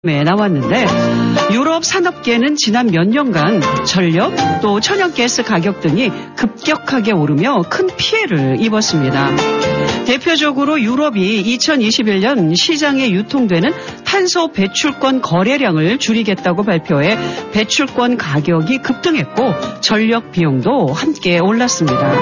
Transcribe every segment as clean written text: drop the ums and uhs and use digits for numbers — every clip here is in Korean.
나왔는데 유럽 산업계는 지난 몇 년간 전력 또 천연가스 가격 등이 급격하게 오르며 큰 피해를 입었습니다. 대표적으로 유럽이 2021년 시장에 유통되는 탄소 배출권 거래량을 줄이겠다고 발표해 배출권 가격이 급등했고 전력 비용도 함께 올랐습니다.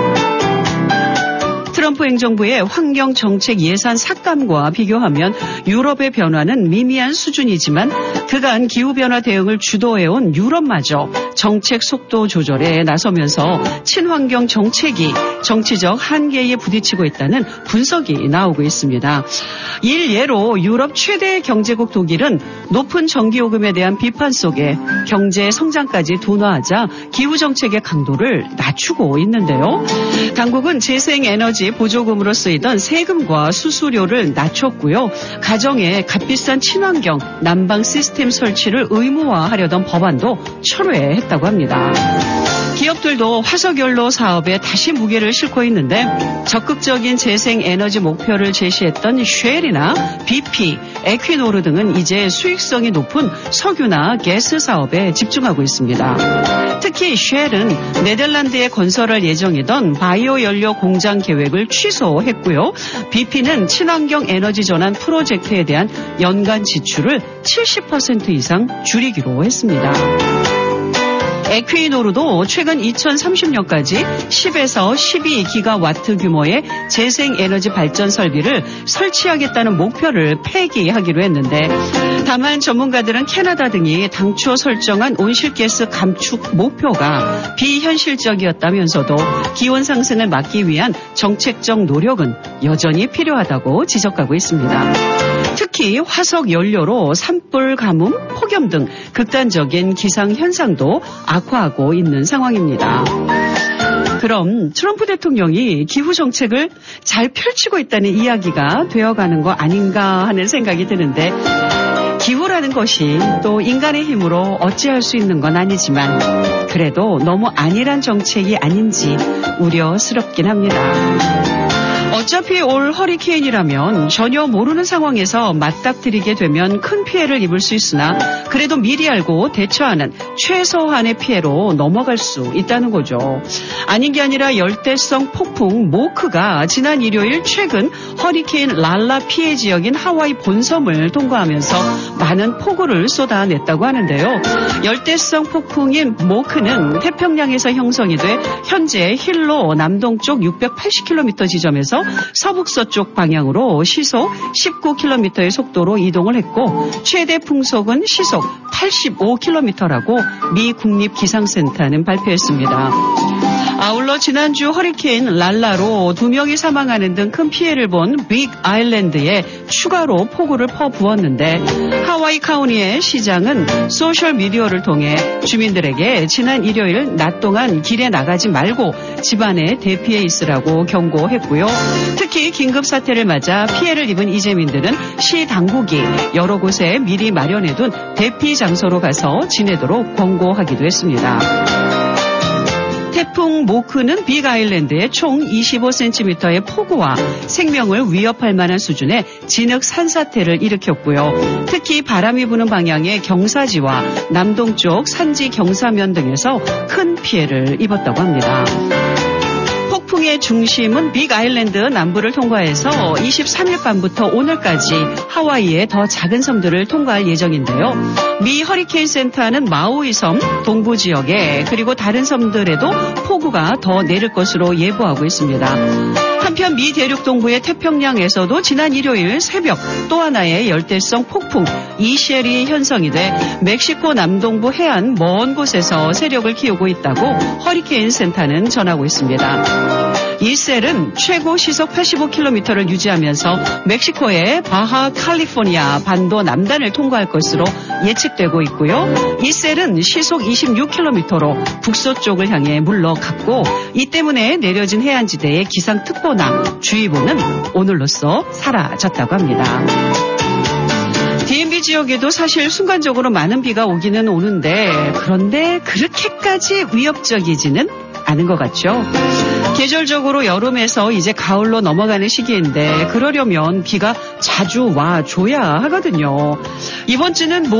트럼프 행정부의 환경정책 예산 삭감과 비교하면 유럽의 변화는 미미한 수준이지만 그간 기후변화 대응을 주도해온 유럽마저 정책 속도 조절에 나서면서 친환경 정책이 정치적 한계에 부딪히고 있다는 분석이 나오고 있습니다. 일예로 유럽 최대 경제국 독일은 높은 전기요금에 대한 비판 속에 경제 성장까지 둔화하자 기후정책의 강도를 낮추고 있는데요. 당국은 재생에너지 보조금으로 쓰이던 세금과 수수료를 낮췄고요. 가정에 값비싼 친환경 난방 시스템 설치를 의무화하려던 법안도 철회했다고 합니다. 기업들도 화석연료 사업에 다시 무게를 싣고 있는데 적극적인 재생에너지 목표를 제시했던 쉘이나 BP, 에퀴노르 등은 이제 수익성이 높은 석유나 가스 사업에 집중하고 있습니다. 특히 쉘은 네덜란드에 건설할 예정이던 바이오 연료 공장 계획을 취소했고요. BP는 친환경 에너지 전환 프로젝트에 대한 연간 지출을 70% 이상 줄이기로 했습니다. 에퀴노르도 최근 2030년까지 10에서 12기가와트 규모의 재생에너지 발전 설비를 설치하겠다는 목표를 폐기하기로 했는데 다만 전문가들은 캐나다 등이 당초 설정한 온실가스 감축 목표가 비현실적이었다면서도 기온 상승을 막기 위한 정책적 노력은 여전히 필요하다고 지적하고 있습니다. 특히 화석 연료로 산불 가뭄, 폭염 등 극단적인 기상 현상도 악화하고 있는 상황입니다. 그럼 트럼프 대통령이 기후 정책을 잘 펼치고 있다는 이야기가 되어가는 거 아닌가 하는 생각이 드는데 기후라는 것이 또 인간의 힘으로 어찌할 수 있는 건 아니지만 그래도 너무 안일한 정책이 아닌지 우려스럽긴 합니다. 어차피 올 허리케인이라면 전혀 모르는 상황에서 맞닥뜨리게 되면 큰 피해를 입을 수 있으나 그래도 미리 알고 대처하는 최소한의 피해로 넘어갈 수 있다는 거죠. 아닌 게 아니라 열대성 폭풍 모크가 지난 일요일 최근 허리케인 랄라 피해 지역인 하와이 본섬을 통과하면서 많은 폭우를 쏟아냈다고 하는데요. 열대성 폭풍인 모크는 태평양에서 형성이 돼 현재 힐로 남동쪽 680km 지점에서 서북서쪽 방향으로 시속 19km의 속도로 이동을 했고 최대 풍속은 시속 85km라고 미 국립기상센터는 발표했습니다. 아울러 지난주 허리케인 랄라로 2명이 사망하는 등 큰 피해를 본 빅 아일랜드에 추가로 폭우를 퍼부었는데 하와이 카운티의 시장은 소셜미디어를 통해 주민들에게 지난 일요일 낮 동안 길에 나가지 말고 집안에 대피해 있으라고 경고했고요. 특히 긴급사태를 맞아 피해를 입은 이재민들은 시 당국이 여러 곳에 미리 마련해둔 대피 장소로 가서 지내도록 권고하기도 했습니다. 태풍 모크는 빅 아일랜드에 총 25cm의 폭우와 생명을 위협할 만한 수준의 진흙 산사태를 일으켰고요. 특히 바람이 부는 방향의 경사지와 남동쪽 산지 경사면 등에서 큰 피해를 입었다고 합니다. 폭풍의 중심은 빅 아일랜드 남부를 통과해서 23일 밤부터 오늘까지 하와이의 더 작은 섬들을 통과할 예정인데요. 미 허리케인 센터는 마우이 섬 동부 지역에 그리고 다른 섬들에도 폭우가 더 내릴 것으로 예보하고 있습니다. 한편 미 대륙 동부의 태평양에서도 지난 일요일 새벽 또 하나의 열대성 폭풍 이셸이 형성이 돼 멕시코 남동부 해안 먼 곳에서 세력을 키우고 있다고 허리케인 센터는 전하고 있습니다. 이셀은 최고 시속 85km를 유지하면서 멕시코의 바하 캘리포니아 반도 남단을 통과할 것으로 예측되고 있고요. 이셀은 시속 26km로 북서쪽을 향해 물러갔고 이 때문에 내려진 해안지대의 기상특보나 주의보는 오늘로써 사라졌다고 합니다. DMB 지역에도 사실 순간적으로 많은 비가 오기는 오는데 그런데 그렇게까지 위협적이지는 않은 것 같죠. 계절적으로 여름에서 이제 가을로 넘어가는 시기인데 그러려면 비가 자주 와줘야 하거든요. 이번 주는